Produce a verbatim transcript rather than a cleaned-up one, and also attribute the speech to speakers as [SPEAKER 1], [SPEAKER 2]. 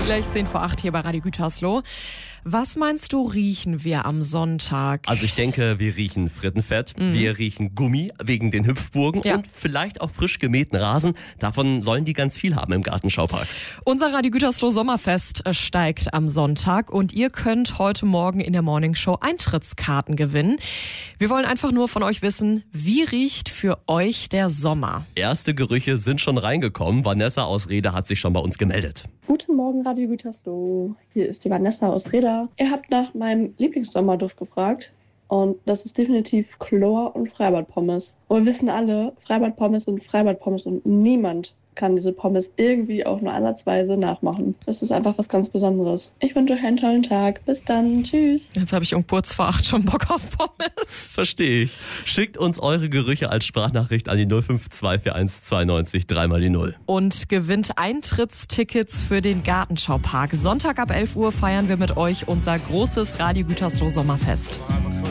[SPEAKER 1] Gleich zehn vor acht hier bei Radio Gütersloh. Was meinst du, riechen wir am Sonntag?
[SPEAKER 2] Also ich denke, wir riechen Frittenfett, mhm. wir riechen Gummi wegen den Hüpfburgen ja. und vielleicht auch frisch gemähten Rasen. Davon sollen die ganz viel haben im Gartenschaupark.
[SPEAKER 1] Unser Radio Gütersloh Sommerfest steigt am Sonntag und ihr könnt heute Morgen in der Morningshow Eintrittskarten gewinnen. Wir wollen einfach nur von euch wissen, wie riecht für euch der Sommer?
[SPEAKER 2] Erste Gerüche sind schon reingekommen. Vanessa aus Reda hat sich schon bei uns gemeldet.
[SPEAKER 3] Guten Morgen, Radio Gütersloh. Hier ist die Vanessa aus Reda. Ihr habt nach meinem Lieblingssommerduft gefragt und das ist definitiv Chlor und Freibad-Pommes. Und wir wissen alle, Freibad-Pommes sind Freibad-Pommes und niemand kann diese Pommes irgendwie auch nur ansatzweise nachmachen. Das ist einfach was ganz Besonderes. Ich wünsche euch einen tollen Tag. Bis dann. Tschüss.
[SPEAKER 1] Jetzt habe ich um kurz vor acht schon Bock auf Pommes.
[SPEAKER 2] Verstehe ich. Schickt uns eure Gerüche als Sprachnachricht an die null fünf zwei vier eins zweiundneunzig drei mal die null.
[SPEAKER 1] Und gewinnt Eintrittstickets für den Gartenschaupark. Sonntag ab elf Uhr feiern wir mit euch unser großes Radio Gütersloh Sommerfest.